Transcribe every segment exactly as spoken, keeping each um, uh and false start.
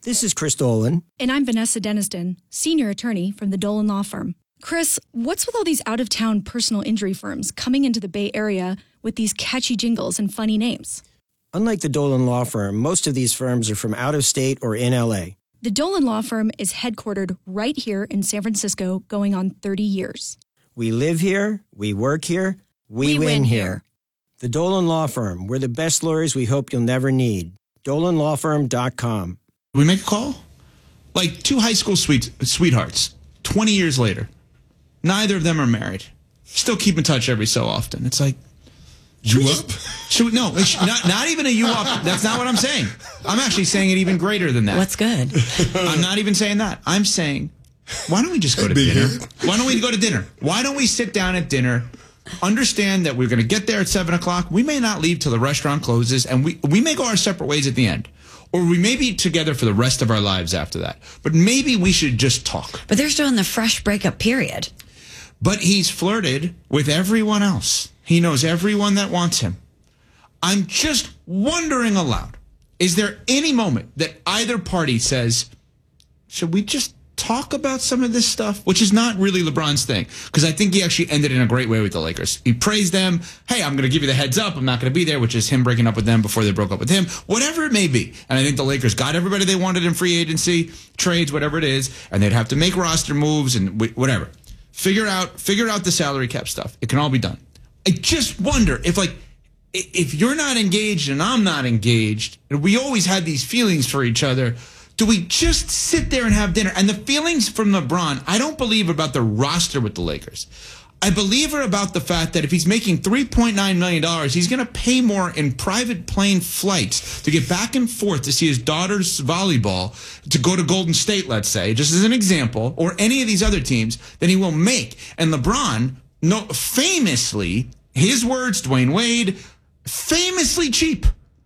This is Chris Dolan. And I'm Vanessa Deniston, senior attorney from the Dolan Law Firm. Chris, what's with all these out-of-town personal injury firms coming into the Bay Area with these catchy jingles and funny names? Unlike the Dolan Law Firm, most of these firms are from out of state or in L A. The Dolan Law Firm is headquartered right here in San Francisco, going on thirty years. We live here, we work here, we, We win, win here. here. The Dolan Law Firm. We're the best lawyers we hope you'll never need. dolan law firm dot com. We make a call? Like two high school sweet, sweethearts, twenty years later. Neither of them are married. Still keep in touch every so often. It's like, You up? should we, no, it's not, not even a you up. That's not what I'm saying. I'm actually saying it even greater than that. What's good? I'm not even saying that. I'm saying, why don't we just go to Big dinner? head. Why don't we go to dinner? Why don't we sit down at dinner, understand that we're going to get there at seven o'clock. We may not leave till the restaurant closes, and we, we may go our separate ways at the end. Or we may be together for the rest of our lives after that. But maybe we should just talk. But they're still in the fresh breakup period. But he's flirted with everyone else. He knows everyone that wants him. I'm just wondering aloud, is there any moment that either party says, should we just talk about some of this stuff? Which is not really LeBron's thing, because I think he actually ended in a great way with the Lakers. He praised them. Hey, I'm going to give you the heads up. I'm not going to be there, which is him breaking up with them before they broke up with him. Whatever it may be. And I think the Lakers got everybody they wanted in free agency, trades, whatever it is, and they'd have to make roster moves and whatever. Figure out, figure out the salary cap stuff. It can all be done. I just wonder if, like, if you're not engaged and I'm not engaged, and we always had these feelings for each other, do we just sit there and have dinner? And the feelings from LeBron, I don't believe about the roster with the Lakers. I believe are about the fact that if he's making three point nine million dollars, he's going to pay more in private plane flights to get back and forth to see his daughter's volleyball, to go to Golden State, let's say, just as an example, or any of these other teams, than he will make. And LeBron, no, famously, his words, Dwayne Wade, famously cheap.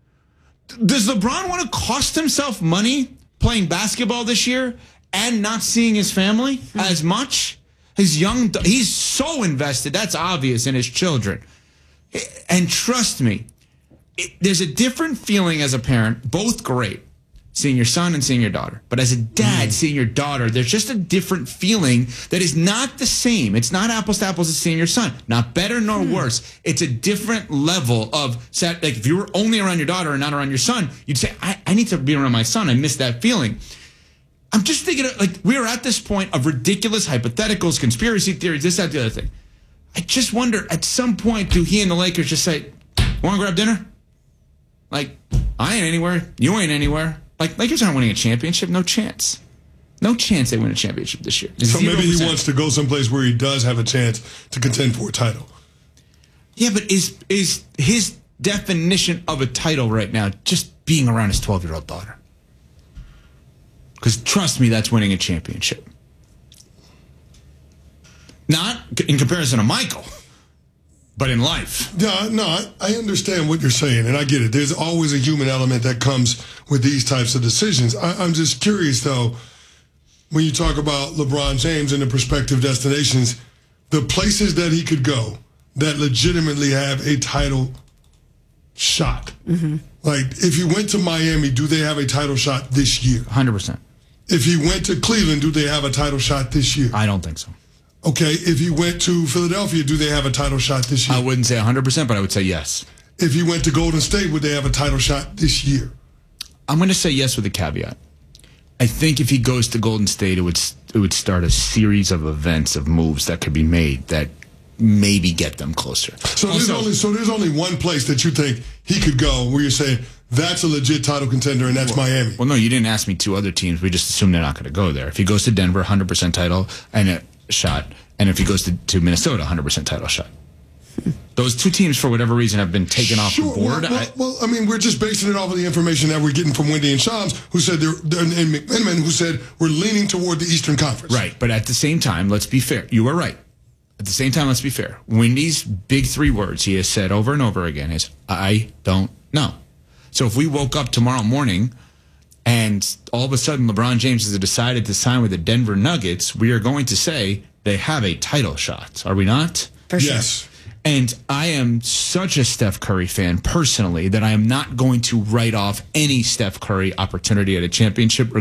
Does LeBron want to cost himself money playing basketball this year and not seeing his family mm-hmm. as much? His young, he's so invested. That's obvious in his children. And trust me, it, there's a different feeling as a parent, both great, seeing your son and seeing your daughter. But as a dad, mm. seeing your daughter, there's just a different feeling that is not the same. It's not apples to apples as seeing your son. Not better nor mm. worse. It's a different level of, like, if you were only around your daughter and not around your son, you'd say, I, I need to be around my son. I miss that feeling. I'm just thinking, of, like, we're at this point of ridiculous hypotheticals, conspiracy theories, this, that, the other thing. I just wonder, at some point, do he and the Lakers just say, want to grab dinner? Like, I ain't anywhere. You ain't anywhere. Like, Lakers aren't winning a championship. No chance. No chance they win a championship this year. So zero percent. maybe he wants to go someplace where he does have a chance to contend for a title. Yeah, but is is his definition of a title right now just being around his twelve-year-old daughter? Because trust me, that's winning a championship. Not in comparison to Michael, but in life. Yeah, no, I, I understand what you're saying, and I get it. There's always a human element that comes with these types of decisions. I, I'm just curious, though, when you talk about LeBron James and the prospective destinations, the places that he could go that legitimately have a title shot. Mm-hmm. Like, if he went to Miami, do they have a title shot this year? one hundred percent. If he went to Cleveland, do they have a title shot this year? I don't think so. Okay, if he went to Philadelphia, do they have a title shot this year? I wouldn't say one hundred percent, but I would say yes. If he went to Golden State, would they have a title shot this year? I'm going to say yes with a caveat. I think if he goes to Golden State, it would it would start a series of events, of moves that could be made that maybe get them closer. So there's also, only so there's only one place that you think he could go where you're saying that's a legit title contender, and that's well, Miami. Well, no, you didn't ask me two other teams. We just assume they're not going to go there. If he goes to Denver, one hundred percent title and a shot, and if he goes to, to Minnesota, one hundred percent title shot. Those two teams, for whatever reason, have been taken off sure, the board. Well, well, I, well, I mean, we're just basing it off of the information that we're getting from Wendy and Shams, who said they're, they're and McMenamin, who said we're leaning toward the Eastern Conference. Right, but at the same time, let's be fair. You are right. At the same time, let's be fair. Wendy's big three words he has said over and over again is, I don't know. So if we woke up tomorrow morning and all of a sudden LeBron James has decided to sign with the Denver Nuggets, we are going to say they have a title shot. Are we not? For sure. Yes. And I am such a Steph Curry fan personally that I am not going to write off any Steph Curry opportunity at a championship